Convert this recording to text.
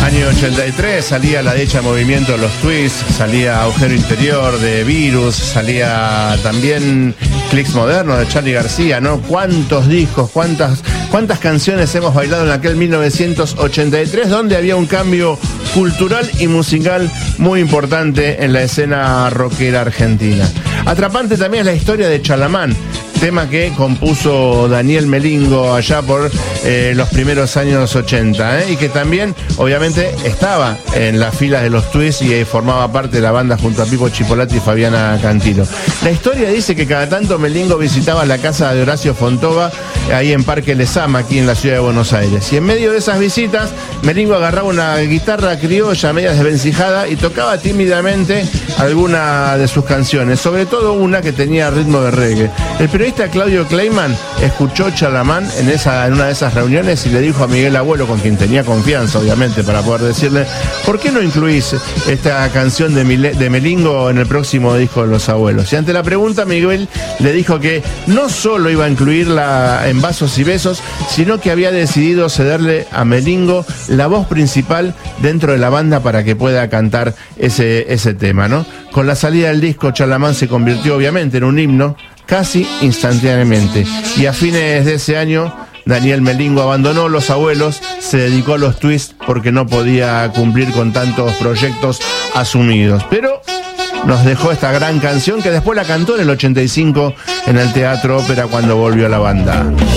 Año 83, salía La Dicha Movimiento de los Twists, salía Agujero Interior de Virus, salía también Clicks Modernos de Charly García, ¿no? ¿Cuántos discos, cuántas canciones hemos bailado en aquel 1983, donde había un cambio cultural y musical muy importante en la escena rockera argentina? Atrapante también es la historia de Chalamán, tema que compuso Daniel Melingo allá por los primeros años 80, y que también obviamente estaba en las filas de los Twists y formaba parte de la banda junto a Pipo Chipolati y Fabiana Cantilo. La historia dice que cada tanto Melingo visitaba la casa de Horacio Fontova ahí en Parque Lezama, aquí en la ciudad de Buenos Aires, y en medio de esas visitas Melingo agarraba una guitarra criolla media desvencijada y tocaba tímidamente alguna de sus canciones, sobre todo una que tenía ritmo de reggae. El periodista Claudio Kleiman escuchó Chalamán en una de esas reuniones y le dijo a Miguel Abuelo, con quien tenía confianza obviamente para poder decirle: ¿por qué no incluís esta canción de Melingo en el próximo disco de Los Abuelos? Y ante la pregunta, Miguel le dijo que no solo iba a incluirla en Vasos y Besos, sino que había decidido cederle a Melingo la voz principal dentro de la banda para que pueda cantar ese tema, ¿no? Con la salida del disco, Chalamán se convirtió obviamente en un himno casi instantáneamente, y a fines de ese año Daniel Melingo abandonó Los Abuelos, se dedicó a los Twists porque no podía cumplir con tantos proyectos asumidos, pero nos dejó esta gran canción que después la cantó en el 85 en el Teatro Ópera cuando volvió a la banda.